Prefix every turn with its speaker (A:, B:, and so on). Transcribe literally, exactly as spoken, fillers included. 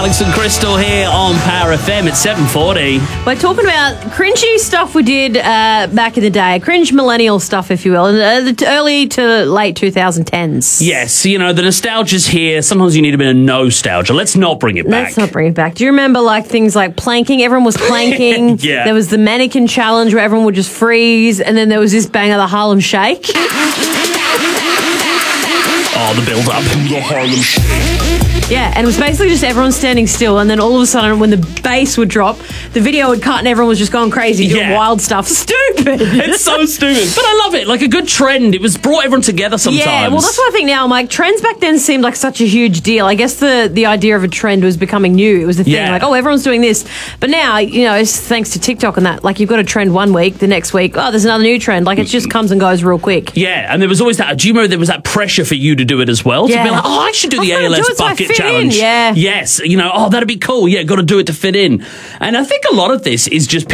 A: Alex and Crystal here on Power F M at seven forty.
B: We're talking about cringy stuff we did uh, back in the day, cringe millennial stuff, if you will, in uh, the early to late twenty tens.
A: Yes, you know, the nostalgia's here. Sometimes you need a bit of nostalgia. Let's not bring it back.
B: Let's not bring it back. Do you remember like things like planking? Everyone was planking.
A: Yeah.
B: There was the mannequin challenge where everyone would just freeze, and then there was this bang of the Harlem Shake.
A: Oh, the build-up. The Harlem Shake.
B: Yeah, and it was basically just everyone standing still, and then all of a sudden when the bass would drop, the video would cut and everyone was just going crazy doing
A: Yeah.
B: wild stuff. Stupid.
A: It's so stupid. But I love it. Like a good trend. It was brought everyone together sometimes.
B: Yeah, well, that's what I think now. I'm like, trends back then seemed like such a huge deal. I guess the, the idea of a trend was becoming new. It was the thing,
A: Yeah.
B: like, oh, everyone's doing this. But now, you know, it's thanks to TikTok and that. Like, you've got a trend one week, the next week, oh, there's another new trend. Like, it just comes and goes real quick.
A: Yeah, and there was always that. Do you remember there was that pressure for you to do it as well?
B: Yeah.
A: To be like, oh, I should do the
B: I've
A: A
B: gotta
A: L
B: do
A: S
B: it so I
A: bucket
B: fit in,
A: challenge.
B: yeah.
A: Yes, you know, oh, that'd be cool. Yeah, got to do it to fit in. And I think a lot of this is just